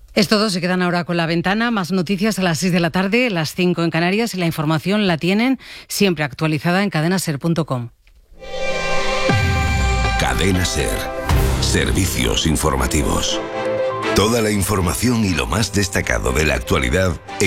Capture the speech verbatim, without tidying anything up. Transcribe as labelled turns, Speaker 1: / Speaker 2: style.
Speaker 1: Es todo, se quedan ahora con La Ventana. Más noticias a las seis de la tarde, las cinco en Canarias, y la información la tienen siempre actualizada en cadena ser punto com.
Speaker 2: Cadena Ser. Servicios informativos. Toda la información y lo más destacado de la actualidad